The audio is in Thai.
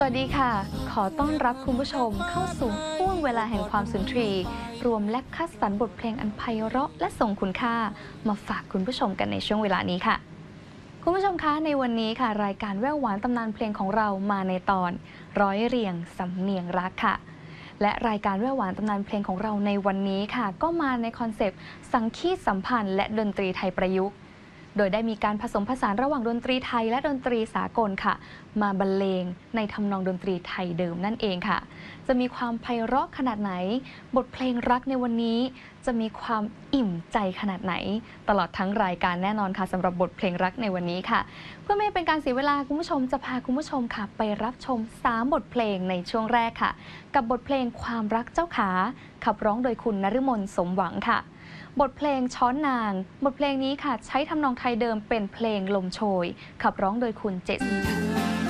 สวัสดีค่ะ ขอต้อนรับคุณผู้ชมเข้าสู่ห่วงเวลาแห่งความสุนทรีย์รวมและคัดสรรบทเพลงอันไพเราะและทรงคุณค่ามาฝากคุณผู้ชมกันในช่วงเวลานี้ค่ะคุณผู้ชมคะในวันนี้ค่ะรายการแว่วหวานตำนานเพลงของเรามาในตอนร้อยเรียงสำเนียงรักค่ะและรายการแว่วหวานตำนานเพลงของเราในวันนี้ค่ะก็มาในคอนเซปต์สังคีตสัมพันธ์และดนตรีไทยประยุกต์โดยได้มีการผสมผสานระหว่างดนตรีไทยและดนตรีสากลค่ะมาบรรเลงในทำนองดนตรีไทยเดิมนั่นเองค่ะจะมีความไพเราะขนาดไหนบทเพลงรักในวันนี้จะมีความอิ่มใจขนาดไหนตลอดทั้งรายการแน่นอนค่ะสำหรับบทเพลงรักในวันนี้ค่ะเพื่อไม่ให้เป็นการเสียเวลาคุณผู้ชมจะพาคุณผู้ชมค่ะไปรับชม3บทเพลงในช่วงแรกค่ะกับบทเพลงความรักเจ้าขาขับร้องโดยคุณนฤมลสมหวังค่ะบทเพลงช้อนนางบทเพลงนี้ค่ะใช้ทำนองไทยเดิมเป็นเพลงลมโชยขับร้องโดยคุณเจษ